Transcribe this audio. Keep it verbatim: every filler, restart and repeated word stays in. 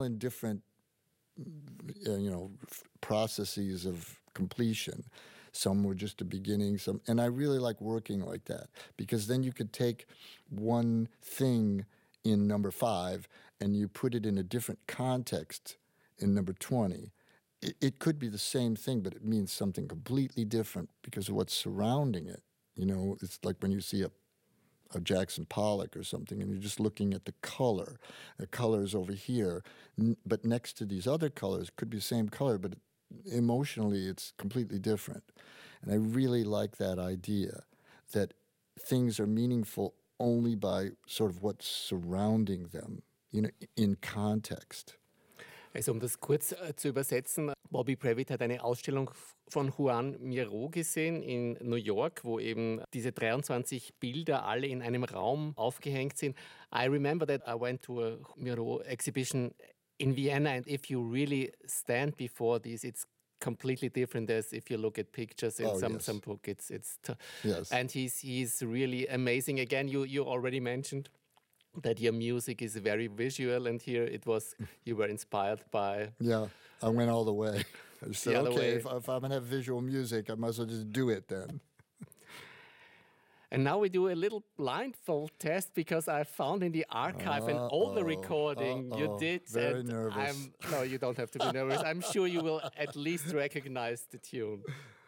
in different, uh, you know, f- processes of completion. Some were just the beginning, some, and I really like working like that because then you could take one thing in number five and you put it in a different context in number twenty. It, it could be the same thing, but it means something completely different because of what's surrounding it. You know, it's like when you see a of Jackson Pollock or something, and you're just looking at the color. The color is over here, n- but next to these other colors could be the same color, but emotionally it's completely different. And I really like that idea that things are meaningful only by sort of what's surrounding them, you know, in context. Also um das kurz äh, zu übersetzen, Bobby Previtt hat eine Ausstellung von Juan Miró gesehen in New York, wo eben diese dreiundzwanzig Bilder alle in einem Raum aufgehängt sind. I remember that I went to a Miró exhibition in Vienna, and if you really stand before these, it's completely different as if you look at pictures in Oh, some yes. some book. It's it's t- Yes. and he's he's really amazing. Again, you you already mentioned that your music is very visual, and here it was you were inspired by. Yeah, I went all the way. I said, The other okay, way. if, if I'm going to have visual music, I might as well just do it then. And now we do a little blindfold test because I found in the archive an older Uh-oh, recording you uh-oh. did. Very and nervous. I'm, no, you don't have to be nervous. I'm sure you will at least recognize the tune.